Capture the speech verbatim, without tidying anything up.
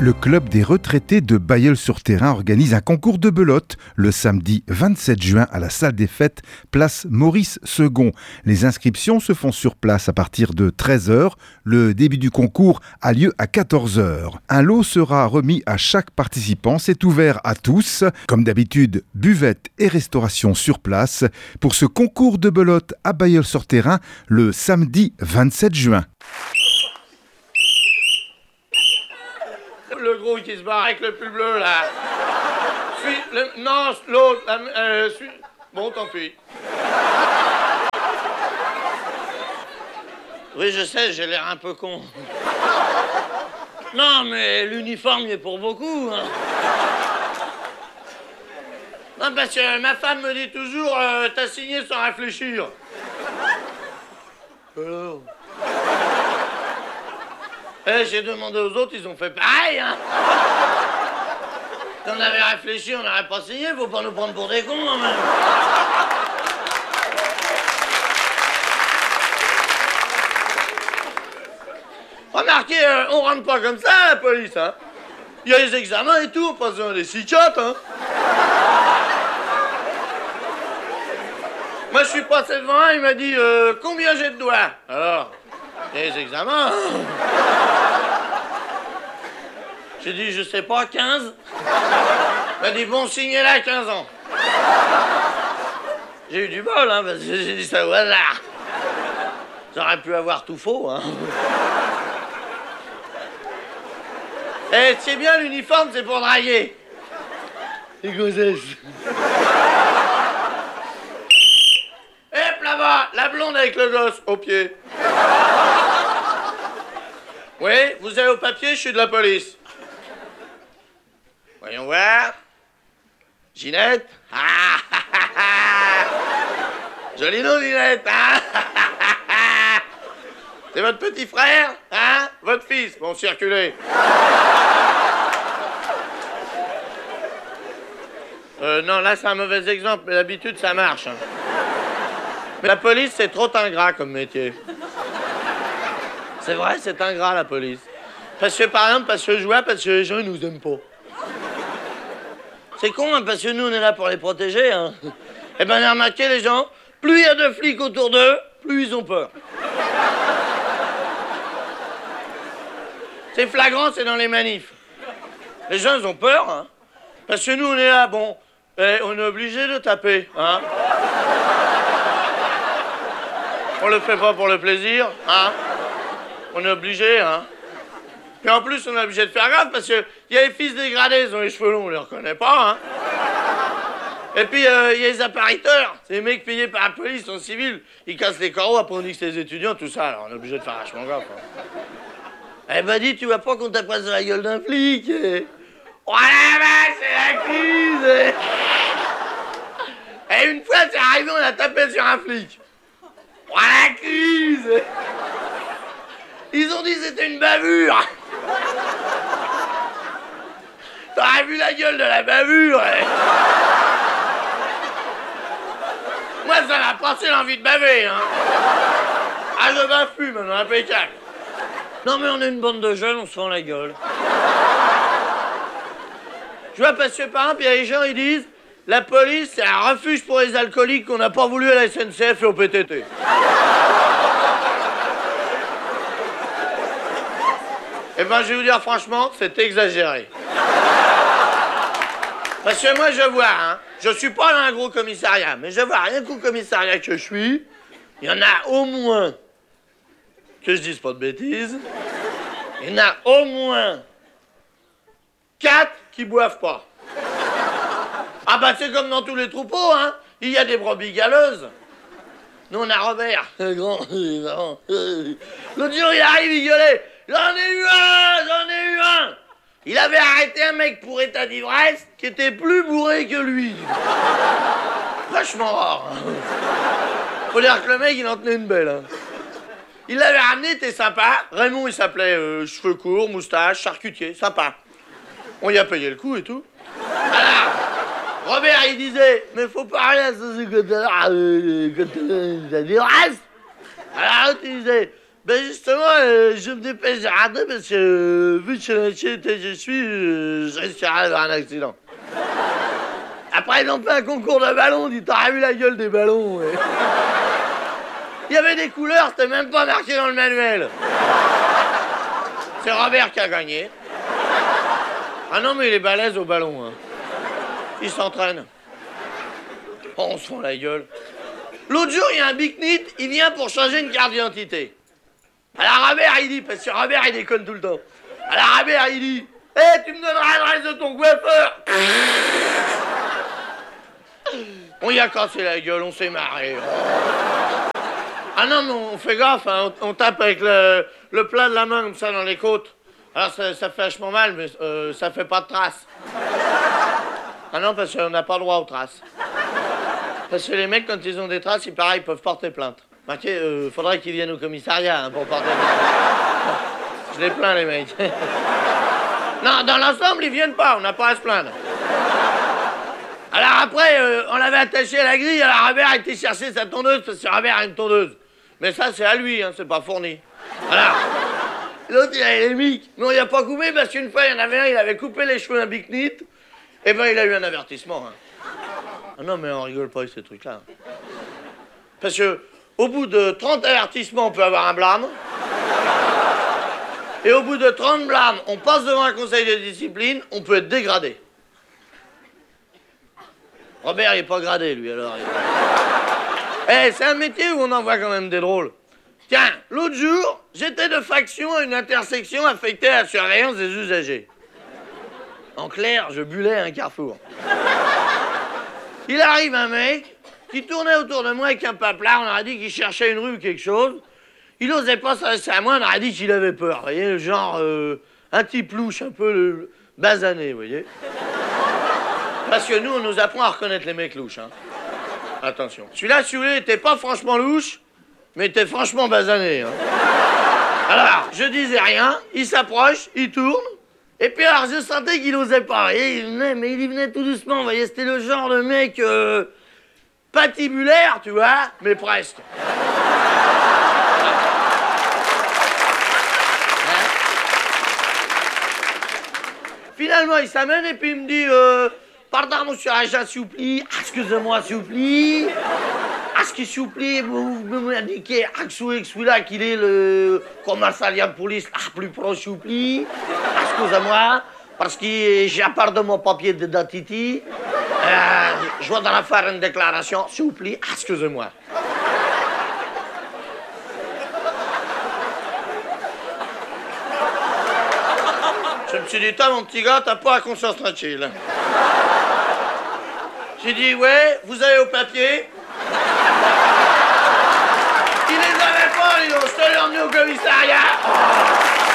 Le club des retraités de Bailleul-sur-Thérain organise un concours de belote le samedi vingt-sept juin à la salle des fêtes, place Maurice Second. Les inscriptions se font sur place à partir de treize heures. Le début du concours a lieu à quatorze heures. Un lot sera remis à chaque participant. C'est ouvert à tous. Comme d'habitude, buvette et restauration sur place pour ce concours de belote à Bailleul-sur-Thérain le samedi vingt-sept juin. Le gros qui se barre avec le pull bleu, là. Suis le... Non, l'autre, euh, suis... Bon, tant pis. Oui, je sais, j'ai l'air un peu con. Non, mais l'uniforme, il est pour beaucoup, hein. Non, parce que ma femme me dit toujours, euh, t'as signé sans réfléchir. Alors... Eh, j'ai demandé aux autres, ils ont fait pareil, hein. Si on avait réfléchi, on n'aurait pas signé, faut pas nous prendre pour des cons, quand même. Remarquez, euh, on rentre pas comme ça à la police, hein. Il y a les examens et tout, on passe dans des psychiatres, hein. Moi, je suis passé devant un, il m'a dit, euh, combien j'ai de doigts? Alors, les examens, hein. J'ai dit, je sais pas, quinze. Il m'a dit, bon, signez-la à quinze ans. J'ai eu du bol, hein, parce que j'ai dit ça au hasard. J'aurais pu avoir tout faux, hein. Eh, c'est bien, l'uniforme, c'est pour draguer. Les gonzesses. Hop, là-bas, la blonde avec le gosse, au pied. Oui, vous avez au papier, je suis de la police. Voyons voir. Ginette. Ah, ah, ah, ah. Joli nom, Ginette. Ah, ah, ah, ah. C'est votre petit frère, hein? Votre fils. Bon, circulez. Euh, non, là, c'est un mauvais exemple, mais d'habitude, ça marche. Hein. Mais la police, c'est trop ingrat comme métier. C'est vrai, c'est ingrat, la police. Parce que, par exemple, parce que je vois, parce que les gens, ils nous aiment pas. C'est con, hein, parce que nous, on est là pour les protéger, hein. Eh ben, on a remarqué, les gens, plus il y a de flics autour d'eux, plus ils ont peur. C'est flagrant, c'est dans les manifs. Les gens, ils ont peur, hein. Parce que nous, on est là, bon, eh, on est obligé de taper, hein. On le fait pas pour le plaisir, hein. On est obligé, hein. Puis en plus, on est obligé de faire gaffe parce qu'il y a les fils dégradés, ils ont les cheveux longs, on les reconnaît pas, hein. Et puis, il euh, y a les appariteurs, c'est les mecs payés par la police, en civil, ils cassent les carreaux, après on dit que c'est les étudiants, tout ça, alors on est obligé de faire vachement gaffe, hein. Eh ben dis, tu vois pas qu'on t'a passé la gueule d'un flic et... Oh la vache, c'est la crise. Et une fois, c'est arrivé, on a tapé sur un flic. Oh la crise. Ils ont dit que c'était une bavure. T'aurais vu la gueule de la bavure, eh. Moi, ça m'a passé l'envie de baver, hein. Ah, je bave plus, maintenant, impeccable. Non, mais on est une bande de jeunes, on se fend la gueule. Je vois, parce que, par exemple, il y a les gens, ils disent la police, c'est un refuge pour les alcooliques qu'on n'a pas voulu à la S N C F et au P T T. Eh ben, je vais vous dire franchement, c'est exagéré. Parce que moi, je vois, hein, je suis pas dans un gros commissariat, mais je vois, rien qu'au commissariat que je suis, il y en a au moins, que je dise pas de bêtises, il y en a au moins quatre qui boivent pas. Ah bah, c'est comme dans tous les troupeaux, hein, il y a des brebis galeuses. Nous, on a Robert, le grand, l'autre jour, il arrive, il gueulait. J'en ai eu un, j'en ai eu un. Il avait arrêté un mec pour état d'ivresse qui était plus bourré que lui. Vachement rare. Hein. Faut dire que le mec, il en tenait une belle. Hein. Il l'avait ramené, t'es sympa. Raymond, il s'appelait euh, cheveux courts, moustache, charcutier, sympa. On y a payé le coup et tout. Alors, Robert, il disait, mais faut pas rien, ça c'est quand t'as d'ivresse. Alors l'autre, il disait, Ben justement, euh, je me dépêche de rentrer parce que, euh, vu que je que je suis, euh, je risquerais d'avoir un accident. Après, ils ont fait un concours de ballons, dis, t'aurais vu la gueule des ballons, ouais. Il y avait des couleurs, c'était même pas marqué dans le manuel. C'est Robert qui a gagné. Ah non, mais il est balèze au ballon, hein. Il s'entraîne. Oh, on se fout la gueule. L'autre jour, il y a un big-nit, il vient pour changer une carte d'identité. Alors Robert, il dit, parce que Robert, il déconne tout le temps. Alors Robert, il dit, hé, hey, tu me donneras l'adresse de ton coiffeur. On y a cassé la gueule, on s'est marré. Ah non, mais on fait gaffe, hein, on, on tape avec le, le plat de la main comme ça dans les côtes. Alors ça, ça fait vachement mal, mais euh, ça fait pas de traces. Ah non, parce qu'on n'a pas droit aux traces. Parce que les mecs, quand ils ont des traces, il paraît, ils peuvent porter plainte. Marquez, euh, faudrait qu'ils viennent au commissariat hein, pour porter plainte. Je les plains, les mecs. Non, dans l'ensemble, ils viennent pas, on n'a pas à se plaindre. Alors après, euh, on l'avait attaché à la grille, alors Robert a été chercher sa tondeuse, parce que Robert a une tondeuse. Mais ça, c'est à lui, hein, c'est pas fourni. Alors, l'autre, il avait les mics. Mais on y a pas coupé, parce qu'une fois, il y en avait un, il avait coupé les cheveux d'un big-nit, et ben il a eu un avertissement. Hein. Ah non, mais on rigole pas avec ces trucs-là. Parce que, au bout de trente avertissements, on peut avoir un blâme. Et au bout de trente blâmes, on passe devant un conseil de discipline, on peut être dégradé. Robert, il est pas gradé, lui, alors. Eh, hey, c'est un métier où on en voit quand même des drôles. Tiens, l'autre jour, j'étais de faction à une intersection affectée à la surveillance des usagers. En clair, je bullais un carrefour. Il arrive un mec qui tournait autour de moi avec un paplard, on aurait dit qu'il cherchait une rue ou quelque chose. Il n'osait pas s'adresser à moi, on aurait dit qu'il avait peur, vous voyez, genre euh, un type louche, un peu le, basané, vous voyez. Parce que nous, on nous apprend à reconnaître les mecs louches, hein. Attention. Celui-là, si vous voulez, était pas franchement louche, mais était franchement basané, hein. Alors, je disais rien, il s'approche, il tourne, et puis alors, je sentais qu'il osait pas, vous voyez, il venait, mais il y venait tout doucement, vous voyez, c'était le genre de mec euh, patibulaire, tu vois, mais presque. Finalement, il s'amène et puis il me dit euh, pardon, monsieur agent, s'il vous plaît. Excusez-moi, s'il vous plaît. Est-ce que, s'il vous plaît, vous pouvez m'indiquer celui-là qu'il est le commissariat de police ah, plus proche, s'il vous plaît. Excusez-moi, parce que j'ai part de mon papier d'identité. Euh, je dois en faire une déclaration, s'il vous plaît. Excusez-moi. Je me suis dit, toi, mon petit gars, t'as pas la conscience tranquille. J'ai dit, ouais, vous avez au papier. Il les avait pas, dis donc, je te l'ai emmené au commissariat.